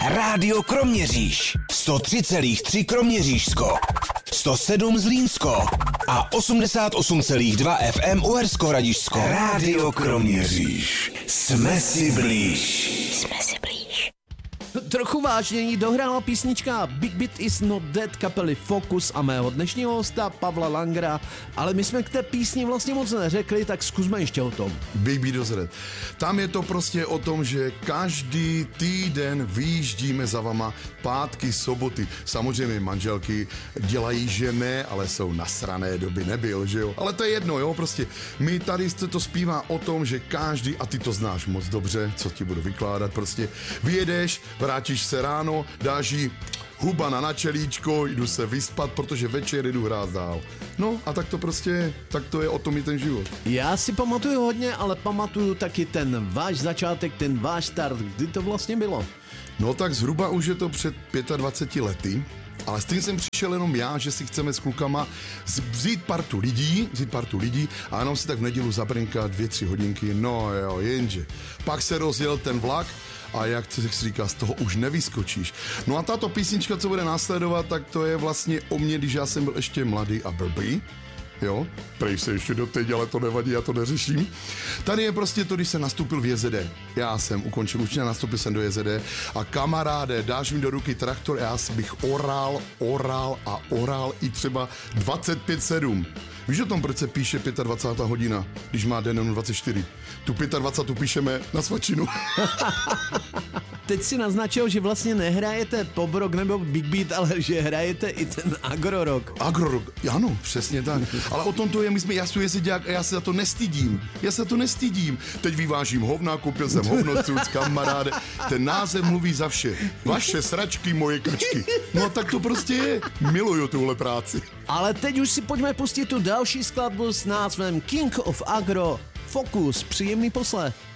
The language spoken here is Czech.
Rádio Kroměříž. 103,3 Kroměřížsko. 107 Zlínsko. A 88,2 FM Uhersko-Hradišťsko. Rádio Kroměříž. Jsme si blíž. Trochu vážněji dohrála písnička Big Beat is not dead kapely Focus a mého dnešního hosta Pavla Langera, ale my jsme k té písni vlastně moc neřekli, tak zkusme ještě o tom. Big Beat is not dead. Tam je to prostě o tom, že každý týden vyjíždíme za vama pátky, soboty. Samozřejmě manželky dělají, že ne, ale jsou nasrané, doby nebyl, že jo. Ale to je jedno, jo, prostě my tady se to zpívá o tom, že každý, a ty to znáš moc dobře, co ti budu vykládat, prostě vyjedeš, vrátíš se ráno, dáš jí hubana na čelíčko, jdu se vyspat, protože večer jdu hrát dál. No a tak to prostě, tak to je o tom i ten život. Já si pamatuju hodně, ale pamatuju taky ten váš začátek, ten váš start, kdy to vlastně bylo? No tak zhruba už je to před 25 lety. Ale s tím jsem přišel jenom já, že si chceme s klukama vzít partu lidí a jenom si tak v nedělu zabrnkat 2-3 hodinky, no jo, jenže. Pak se rozjel ten vlak a jak se říká, z toho už nevyskočíš. No a tato písnička, co bude následovat, tak to je vlastně o mě, když já jsem byl ještě mladý a blbý. Jo, prej se ještě doteď, ale to nevadí, já to neřeším. Tady je prostě to, když jsem nastoupil v JZD. Já jsem ukončil učně, nastoupil jsem do JZD a kamaráde, dáš mi do ruky traktor, já bych oral i třeba 25/7. Víš o tom, proč se píše 25. hodina, když má den 24? Tu 25. píšeme na svačinu. Teď si naznačil, že vlastně nehrajete pop rock nebo big beat, ale že hrajete i ten agro rock. Agro rock, ano, přesně tak. Ale o tom to je, my jsme jasně jezdák a já se za to nestydím. Teď vyvážím hovna, koupil jsem hovno, cuc, kamaráde. Ten název mluví za vše. Vaše sračky, moje kačky. No tak to prostě je. Miluju tuhle práci. Ale teď už si pojďme pustit tu další skladbu s názvem King of Agro Focus. Příjemný poslech.